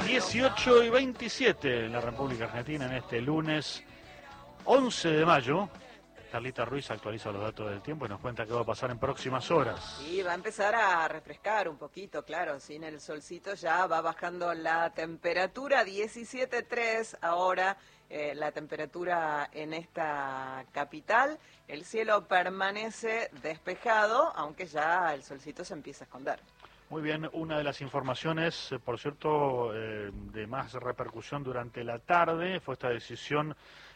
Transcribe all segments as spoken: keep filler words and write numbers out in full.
dieciocho y veintisiete en la República Argentina en este lunes once de mayo. Carlita Ruiz actualiza los datos del tiempo y nos cuenta qué va a pasar en próximas horas. Sí, va a empezar a refrescar un poquito, claro, sin el solcito ya va bajando la temperatura, diecisiete punto tres ahora eh, la temperatura en esta capital. El cielo permanece despejado, aunque ya el solcito se empieza a esconder. Muy bien, una de las informaciones, por cierto, eh, de más repercusión durante la tarde fue esta decisión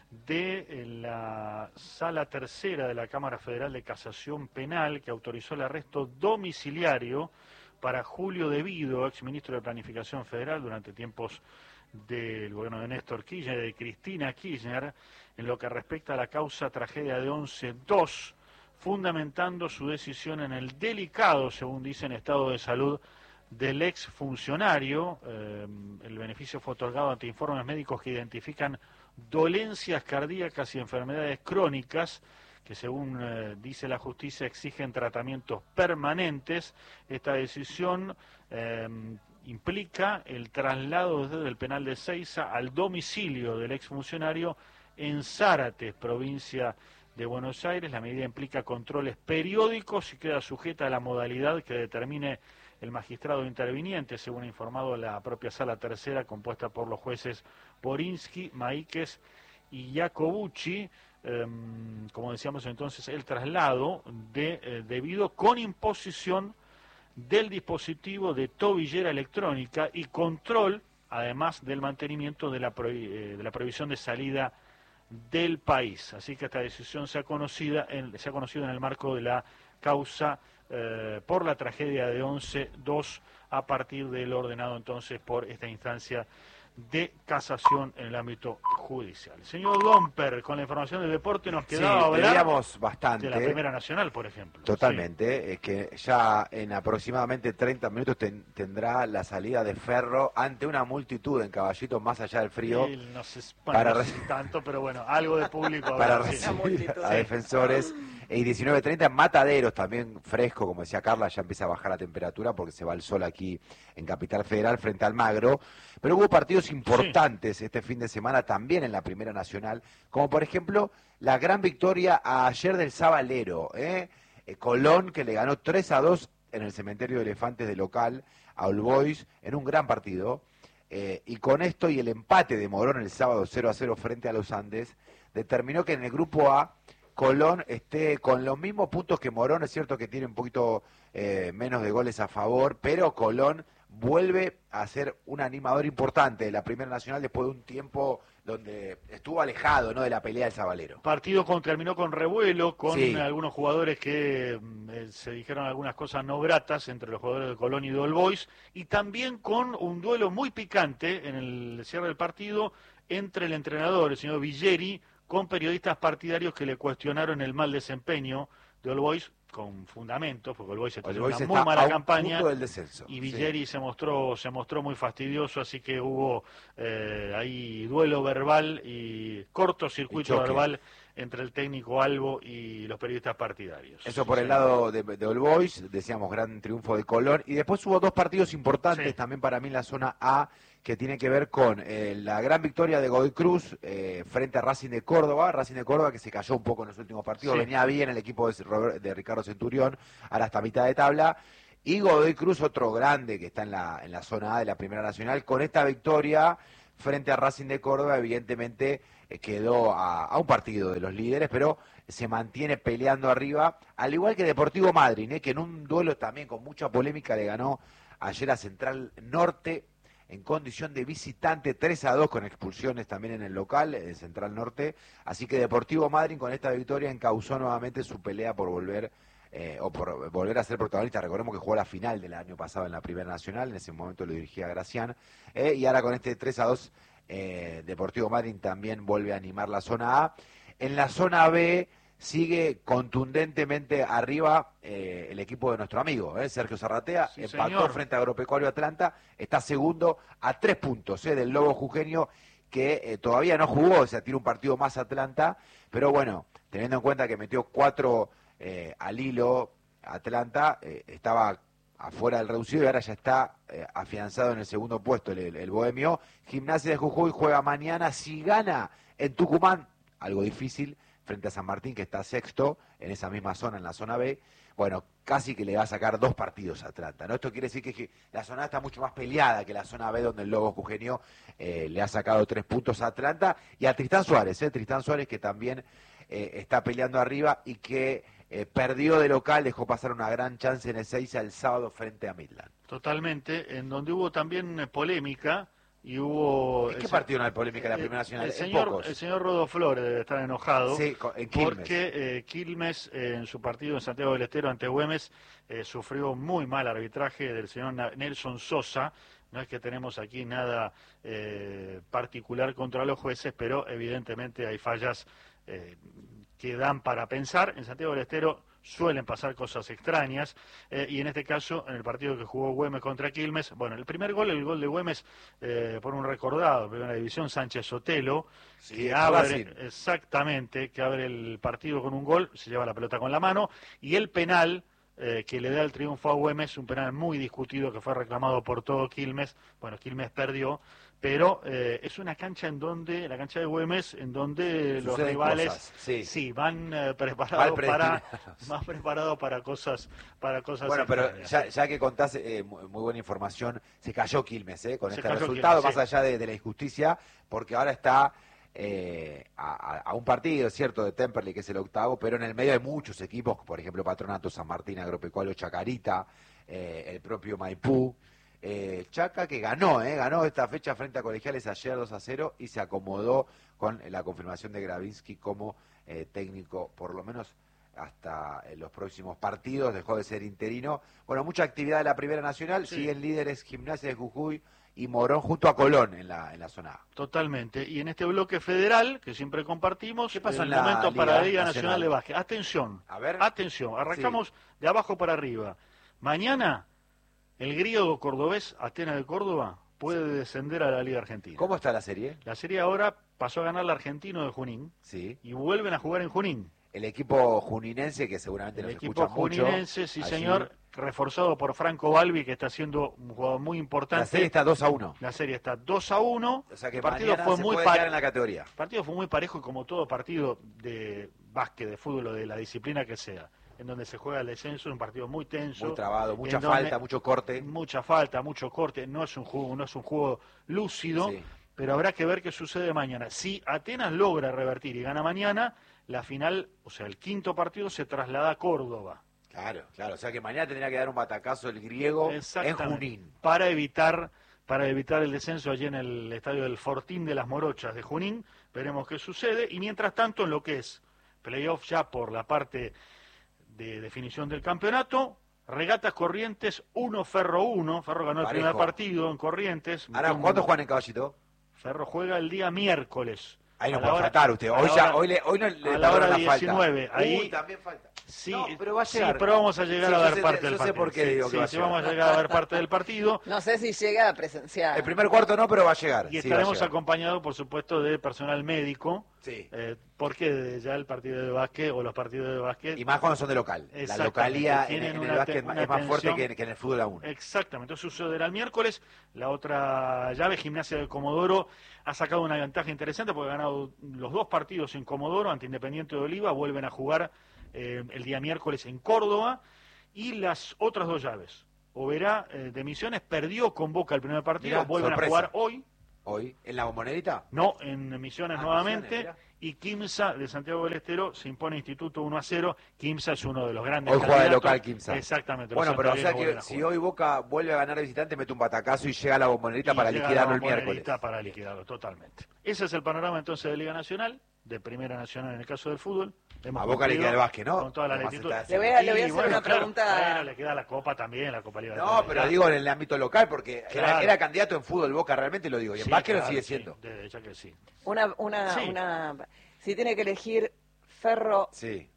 de la Sala Tercera de la Cámara Federal de Casación Penal, que autorizó el arresto domiciliario para Julio De Vido, exministro de Planificación Federal durante tiempos del gobierno de Néstor Kirchner, de Cristina Kirchner, en lo que respecta a la causa tragedia de once dos, fundamentando su decisión en el delicado, según dicen, estado de salud del ex funcionario. Eh, el beneficio fue otorgado ante informes médicos que identifican dolencias cardíacas y enfermedades crónicas que, según eh, dice la justicia, exigen tratamientos permanentes. Esta decisión eh, implica el traslado desde el penal de Ezeiza al domicilio del exfuncionario en Zárate, provincia de Buenos Aires. La medida implica controles periódicos y queda sujeta a la modalidad que determine el magistrado interviniente, según ha informado la propia Sala Tercera, compuesta por los jueces Borinsky, Maíquez y Jacobucci. Eh, como decíamos entonces, el traslado de eh, debido con imposición del dispositivo de tobillera electrónica y control, además del mantenimiento de la, prohi eh, de la prohibición de salida del país. Así que esta decisión se ha conocido en, se ha conocido en el marco de la causa eh, por la tragedia de once dos, a partir del ordenado entonces por esta instancia de casación en el ámbito judicial. Señor Domper, con la información del deporte nos quedaba sí, hablar bastante de la Primera Nacional, por ejemplo. Totalmente, sí. Es que ya en aproximadamente treinta minutos ten, tendrá la salida de Ferro ante una multitud en Caballito, más allá del frío. Sí, no sé, bueno, para no sé tanto, pero bueno, algo de público. Para habrá, recibir sí. a Defensores. Y diecinueve treinta en Mataderos, también fresco, como decía Carla, ya empieza a bajar la temperatura porque se va el sol aquí en Capital Federal frente al Magro. Pero hubo partidos importantes sí. este fin de semana también en la Primera Nacional, como por ejemplo la gran victoria ayer del Sabalero, ¿eh? Eh, Colón, que le ganó tres a dos en el Cementerio de Elefantes de local a All Boys en un gran partido. Eh, y con esto y el empate de Morón el sábado cero a cero frente a los Andes, determinó que en el grupo A Colón esté con los mismos puntos que Morón. Es cierto que tiene un poquito eh, menos de goles a favor, pero Colón vuelve a ser un animador importante de la Primera Nacional después de un tiempo donde estuvo alejado, ¿no?, de la pelea del Sabalero. Partido con, terminó con revuelo, con sí. algunos jugadores que eh, se dijeron algunas cosas no gratas entre los jugadores de Colón y de All Boys, y también con un duelo muy picante en el cierre del partido entre el entrenador, el señor Villeri, con periodistas partidarios que le cuestionaron el mal desempeño de All Boys, con fundamento, porque All Boys All tuvo Boys una muy mala campaña del descenso, y Villeri sí. se mostró se mostró muy fastidioso, así que hubo eh, ahí duelo verbal y cortocircuito verbal entre el técnico Albo y los periodistas partidarios. Eso por sí. el lado de, de All Boys, decíamos gran triunfo de Colón, y después hubo dos partidos importantes sí. también para mí en la zona A, que tiene que ver con eh, la gran victoria de Godoy Cruz eh, frente a Racing de Córdoba, Racing de Córdoba que se cayó un poco en los últimos partidos, sí. venía bien el equipo de, Robert, de Ricardo Centurión, ahora hasta mitad de tabla, y Godoy Cruz, otro grande que está en la, en la zona A de la Primera Nacional, con esta victoria frente a Racing de Córdoba, evidentemente eh, quedó a, a un partido de los líderes, pero se mantiene peleando arriba, al igual que Deportivo Madryn, eh, que en un duelo también con mucha polémica le ganó ayer a Central Norte, en condición de visitante, tres a dos, con expulsiones también en el local, en Central Norte. Así que Deportivo Madryn con esta victoria encauzó nuevamente su pelea por volver eh, o por volver a ser protagonista. Recordemos que jugó la final del año pasado en la Primera Nacional, en ese momento lo dirigía Gracián, eh, y ahora con este tres a dos, eh, Deportivo Madryn también vuelve a animar la zona A. En la zona B sigue contundentemente arriba eh, el equipo de nuestro amigo, eh, Sergio Zarratea, sí, empató señor. frente a Agropecuario Atlanta, está segundo a tres puntos eh, del Lobo Jujeño, que eh, todavía no jugó, o sea, tiene un partido más Atlanta, pero bueno, teniendo en cuenta que metió cuatro eh, al hilo Atlanta, eh, estaba afuera del reducido y ahora ya está eh, afianzado en el segundo puesto el, el, el Bohemio. Gimnasia de Jujuy juega mañana, si gana en Tucumán, algo difícil, frente a San Martín, que está sexto en esa misma zona, en la zona B. Bueno, casi que le va a sacar dos partidos a Atlanta, ¿no? Esto quiere decir que, que la zona A está mucho más peleada que la zona B, donde el Lobo Jujeño eh, le ha sacado tres puntos a Atlanta. Y a Tristán Suárez, ¿eh? Tristán Suárez que también eh, está peleando arriba y que eh, perdió de local, dejó pasar una gran chance en el Ezeiza el sábado frente a Midland. Totalmente, en donde hubo también eh, polémica. Y hubo... ¿En qué partido no hay polémica en la Primera Nacional? El En señor, pocos. el señor Rodo Flores debe estar enojado. Sí, en Quilmes. Porque eh, Quilmes, eh, en su partido en Santiago del Estero ante Güemes, eh, sufrió muy mal arbitraje del señor Nelson Sosa. No es que tenemos aquí nada eh, particular contra los jueces, pero evidentemente hay fallas eh, que dan para pensar. En Santiago del Estero suelen pasar cosas extrañas, eh, y en este caso, en el partido que jugó Güemes contra Quilmes, bueno, el primer gol, el gol de Güemes, eh, por un recordado, Primera División, Sánchez Sotelo, sí, que abre, exactamente, que abre el partido con un gol, se lleva la pelota con la mano, y el penal eh, que le da el triunfo a Güemes, un penal muy discutido que fue reclamado por todo Quilmes. Bueno, Quilmes perdió, pero eh, es una cancha en donde, la cancha de Güemes, en donde Suceden los rivales cosas, sí. sí van eh, preparados para predestinados. más preparados para cosas para cosas Bueno, pero extrañas. ya, ya que contás eh, muy, muy buena información, se cayó Quilmes eh, con Se este cayó resultado, Quilmes, más sí. allá de, de la injusticia, porque ahora está eh, a, a un partido, cierto, de Temperley, que es el octavo, pero en el medio de muchos equipos, por ejemplo, Patronato, San Martín, Agropecuario, Chacarita, eh, el propio Maipú. Eh, Chaca que ganó, eh, ganó esta fecha frente a Colegiales ayer dos a cero y se acomodó con la confirmación de Gravinsky como eh, técnico, por lo menos hasta eh, los próximos partidos, dejó de ser interino. Bueno, mucha actividad de la Primera Nacional, Sí. siguen líderes Gimnasia de Jujuy y Morón junto a Colón en la, en la zona A. Totalmente. Y en este bloque federal, que siempre compartimos, ¿Qué pasó el en la momento Liga para la Liga Nacional? Nacional de Básquet. Atención, A ver. atención, arrancamos de abajo para arriba. Mañana, el griego cordobés, Atenas de Córdoba, puede descender a la Liga Argentina. ¿Cómo está la serie? La serie ahora pasó a ganar el Argentino de Junín Sí. y vuelven a jugar en Junín. El equipo juninense, que seguramente El nos equipo escucha mucho. juninense, sí allí. señor, reforzado por Franco Balbi, que está siendo un jugador muy importante. La serie está dos a uno. La serie está dos a uno. O sea que el partido mañana fue se muy puede pare- quedar en la categoría. El partido fue muy parejo, y como todo partido de básquet, de fútbol o de la disciplina que sea, en donde se juega el descenso, es un partido muy tenso. Muy trabado, mucha en donde- falta, mucho corte. Mucha falta, mucho corte, no es un juego, no es un juego lúcido, Sí. pero habrá que ver qué sucede mañana. Si Atenas logra revertir y gana mañana, la final, o sea, el quinto partido se traslada a Córdoba. Claro, claro. O sea que mañana tendría que dar un batacazo el griego en Exactamente. Junín. Para evitar, para evitar el descenso allí en el estadio del Fortín de las Morochas de Junín. Veremos qué sucede. Y mientras tanto, en lo que es playoff ya por la parte de definición del campeonato, Regatas Corrientes uno, Ferro uno. Ferro ganó el Parejo. primer partido en Corrientes. Ahora, ¿cuánto juegan en Caballito? Ferro juega el día miércoles. Ahí no A la puede hora- faltar usted. a Hoy, la ya, hora- hoy, le, hoy no le a la hora perdonan falta. diecinueve, ahí- Uy, también falta. Sí, No, pero va a sí, llegar. pero vamos a llegar Sí, a yo ver sé- parte yo del sé partido. por qué Sí, digo que sí, va a sí, llegar. vamos a llegar a ver parte del partido. No sé si llega a presenciar. El primer cuarto no, pero va a llegar. Y Sí, va a estaremos llegar. acompañados, por supuesto, de personal médico, Sí. eh, porque ya el partido de básquet o los partidos de básquet... Y más cuando son de local. La Exactamente, localía en, tienen en el una básquet te- es más- una es más fuerte tensión. que en, que en el fútbol aún. Exactamente, eso sucederá el miércoles. La otra llave, Gimnasia de Comodoro, ha sacado una ventaja interesante porque ha ganado los dos partidos en Comodoro ante Independiente de Oliva, vuelven a jugar eh, el día miércoles en Córdoba. Y las otras dos llaves, Oberá eh, de Misiones perdió con Boca el primer partido, Mirá, vuelven sorpresa. a jugar hoy, Hoy, en la bombonerita. no en Misiones Ah, nuevamente. Misiones, mirá. Y Quimsa de Santiago del Estero se impone Instituto uno a cero. Quimsa es uno de los grandes Hoy juega de candidatos. local Quimsa. Exactamente. los Bueno, pero o sea santiagueros que vuelven a si jugar. hoy Boca vuelve a ganar de visitante, mete un batacazo y llega a la bombonerita Y para llega liquidarlo la el miércoles. bombonerita Para liquidarlo, totalmente. Ese es el panorama entonces de Liga Nacional, de Primera Nacional en el caso del fútbol. Hemos A Boca le cumplido queda el básquet, ¿no? Con toda la Lo más lentitud. está Le voy a, le voy a Y hacer bueno, una claro, pregunta. bueno, le queda la Copa también, la Copa Liga. No, pero digo en el ámbito local, porque era, Claro. era candidato en fútbol Boca, realmente lo digo. Y en Sí, básquet lo claro, sigue sí, siendo. de hecho que sí. Una, una, Sí. una. Si tiene que elegir Ferro Sí.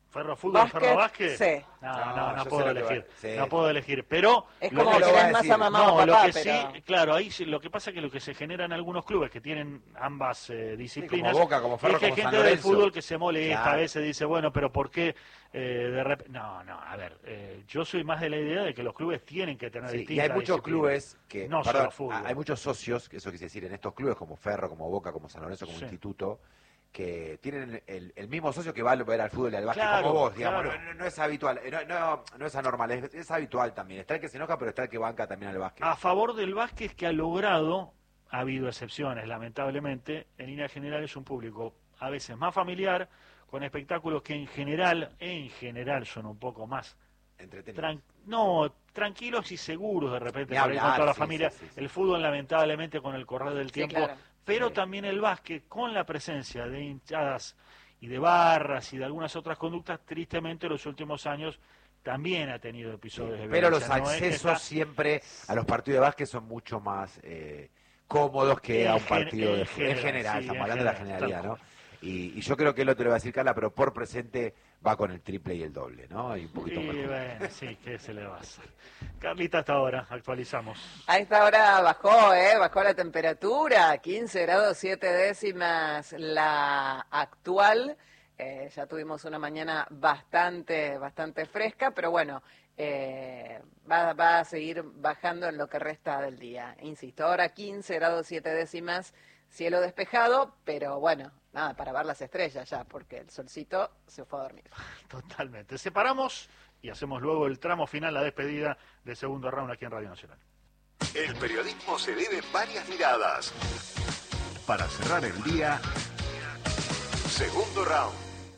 Ferro Fútbol, Básquet, Ferro Básquet. sí. No, No, no, no yo puedo sé lo que elegir. va- sí. No puedo elegir. Pero Es lo como que lo que va a ves más decir. a mamá no, o papá, lo que pero... sí, claro, ahí sí, lo que pasa es que lo que se genera en algunos clubes que tienen ambas eh, disciplinas, como Boca, como Ferro, es que hay como gente San del Lorenzo. fútbol que se molesta, Claro. a veces dice, bueno, pero ¿por qué eh, de repente? No, no, a ver, eh, yo soy más de la idea de que los clubes tienen que tener Sí, y distintas hay muchos disciplinas. clubes que, No perdón, solo fútbol. hay muchos socios, que eso quise decir, en estos clubes como Ferro, como Boca, como San Lorenzo, como Sí. Instituto, que tienen el, el mismo socio que va a ver al fútbol y al básquet, Claro, como vos, digamos, claro. no, no- no es habitual, no, no, no es anormal, es, es habitual también. Está el que se enoja, pero está el que banca también al básquet. A favor del básquet que ha logrado, ha habido excepciones, lamentablemente, en línea general es un público a veces más familiar, con espectáculos que en general, en general son un poco más Entretenido. tran- no, tranquilos y seguros de repente Ni para ir con hablar, toda la sí, familia. sí, sí, sí. El fútbol lamentablemente con el correr del Sí, tiempo, claro. pero Sí. también el básquet con la presencia de hinchadas y de barras y de algunas otras conductas, tristemente en los últimos años también ha tenido episodios de Pero los violencia. No es que accesos está- siempre a los partidos de básquet son mucho más eh, cómodos que En a un gen- partido de en fútbol. En general, general, sí, estamos en hablando de la general, generalidad, tal ¿no? cual. Y, y yo creo que el otro lo va a decir Carla, pero por presente va con el triple y el doble, ¿no? Y un poquito Y mejor. bueno, sí, ¿qué se le va a hacer? Carlita, hasta ahora, actualizamos. A esta hora bajó, ¿eh? Bajó la temperatura, quince grados siete décimas la actual. Eh, ya tuvimos una mañana bastante, bastante fresca, pero bueno, eh, va, va a seguir bajando en lo que resta del día. Insisto, ahora quince grados siete décimas, cielo despejado, pero bueno, nada, para ver las estrellas ya, porque el solcito se fue a dormir. Totalmente. Separamos y hacemos luego el tramo final, la despedida del segundo round aquí en Radio Nacional. El periodismo se vive en varias miradas. Para cerrar el día, segundo round.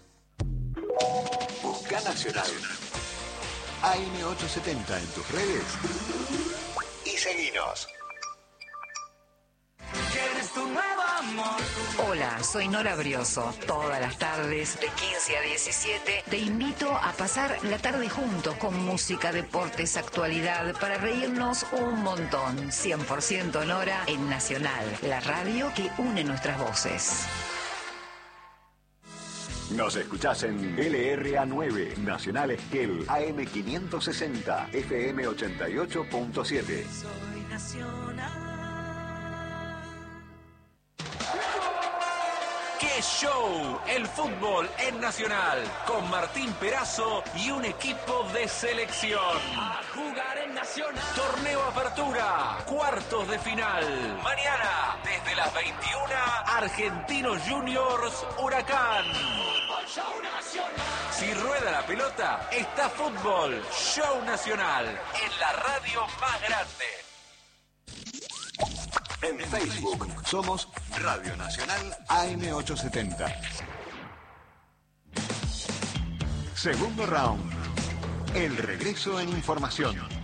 Busca Nacional. A M ochocientos setenta en tus redes. Y seguinos. Hola, soy Nora Brioso. Todas las tardes, de quince a diecisiete, te invito a pasar la tarde juntos con música, deportes, actualidad, para reírnos un montón. cien por ciento Nora en Nacional, la radio que une nuestras voces. Nos escuchás en L R A nueve, Nacional Esquel, A M quinientos sesenta, F M ochenta y ocho punto siete. Soy nacional. ¡Qué show! El fútbol en Nacional, con Martín Perazo y un equipo de selección. A jugar en Nacional. Torneo Apertura, cuartos de final. Mañana, desde las veintiuna, Argentinos Juniors, Huracán. Show nacional. Si rueda la pelota, está fútbol. Show Nacional, en la radio más grande. En Facebook somos Radio Nacional A M ochocientos setenta. Segundo round. El regreso en información.